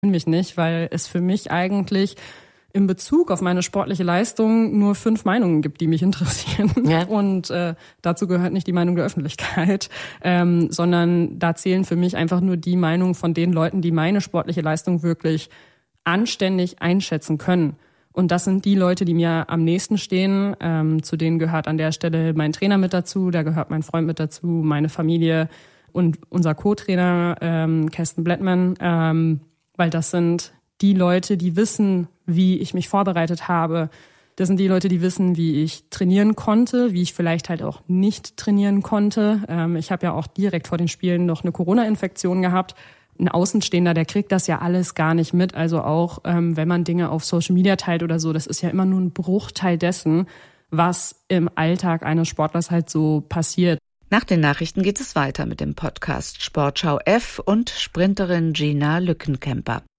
mich nicht, weil es für mich eigentlich in Bezug auf meine sportliche Leistung nur 5 Meinungen gibt, die mich interessieren. Ja. Und dazu gehört nicht die Meinung der Öffentlichkeit, sondern da zählen für mich einfach nur die Meinungen von den Leuten, die meine sportliche Leistung wirklich anständig einschätzen können. Und das sind die Leute, die mir am nächsten stehen. Zu denen gehört an der Stelle mein Trainer mit dazu, da gehört mein Freund mit dazu, meine Familie und unser Co-Trainer Kirsten Blettmann, weil das sind die Leute, die wissen, wie ich mich vorbereitet habe. Das sind die Leute, die wissen, wie ich trainieren konnte, wie ich vielleicht halt auch nicht trainieren konnte. Ich habe ja auch direkt vor den Spielen noch eine Corona-Infektion gehabt. Ein Außenstehender, der kriegt das ja alles gar nicht mit. Also auch, wenn man Dinge auf Social Media teilt oder so, das ist ja immer nur ein Bruchteil dessen, was im Alltag eines Sportlers halt so passiert. Nach den Nachrichten geht es weiter mit dem Podcast Sportschau F und Sprinterin Gina Lückenkämper.